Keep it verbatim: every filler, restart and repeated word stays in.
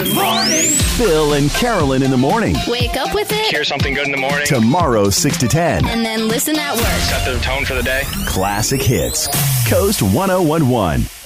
Good morning. Bill and Carolyn in the morning. Wake up with it. Hear something good in the morning. Tomorrow, six to ten. And then listen at work. Set the tone for the day. Classic hits. Coast one oh one one.